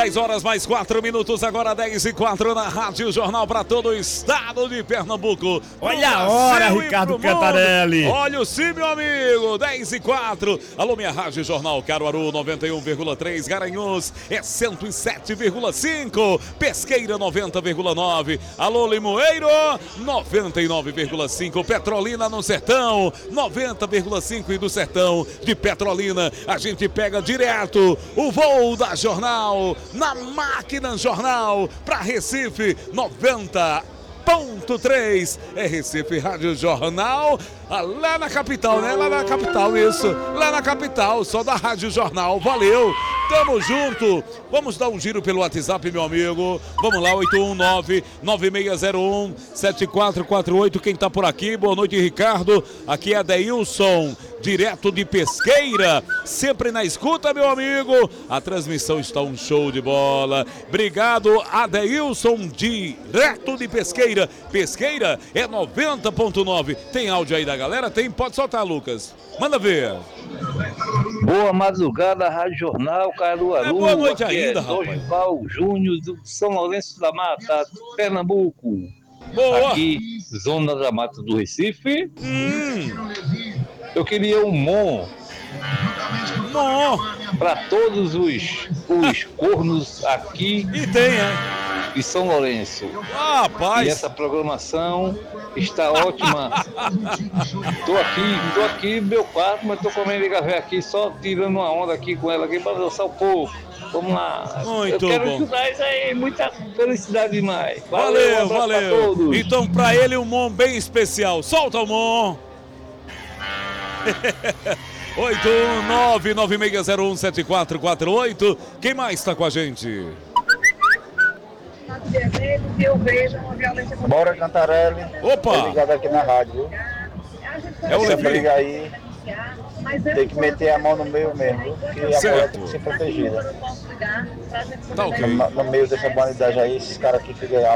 10 horas mais 4 minutos, agora 10h04 na Rádio Jornal para todo o estado de Pernambuco. Olha a hora, Ricardo Cantarelli. Olha sim, meu amigo, 10h04. Alô, minha Rádio Jornal, Caruaru 91,3, Garanhuns é 107,5, Pesqueira 90,9, alô, Limoeiro 99,5, Petrolina no Sertão 90,5 e do Sertão de Petrolina a gente pega direto o voo da Jornal, na máquina Jornal, para Recife, 90.3, é Recife Rádio Jornal, lá na capital, né? Lá na capital, isso, lá na capital, só da Rádio Jornal, valeu, tamo junto. Vamos dar um giro pelo WhatsApp, meu amigo, vamos lá, 819-9601-7448, quem tá por aqui, boa noite, Ricardo, aqui é Adeilson, direto de Pesqueira, sempre na escuta, meu amigo, a transmissão está um show de bola, obrigado, Adeilson, direto de Pesqueira, Pesqueira é 90.9, tem áudio aí da galera? Tem, pode soltar, Lucas, manda ver. Boa madrugada, Rádio Jornal, Caruaru. Boa noite aqui ainda, é rapaz. Dorival Júnior, do São Lourenço da Mata, Pernambuco. Boa. Aqui, Zona da Mata do Recife. Eu queria um MON para todos os cornos aqui E tem, é? de São Lourenço. Rapaz. E essa programação está ótima. Tô aqui no meu quarto, mas tô comendo de café aqui, só tirando uma onda aqui com ela aqui para dançar um pouco. Vamos lá. Muito Eu quero bom. ajudar isso aí, muita felicidade demais. Valeu, um abraço pra valeu. todos. Então, pra ele, um Mon bem especial. Solta o Mon. 819-9601-7448. Quem mais tá com a gente? Bora, Cantarelli. Opa! Tô ligado aqui na rádio, viu? É o Sempre Levi. liga aí. Tem que meter a mão no meio mesmo, viu? Porque a mulher tem que ser protegida. Tá ok. No meio dessa bandidagem aí, esses caras aqui ficam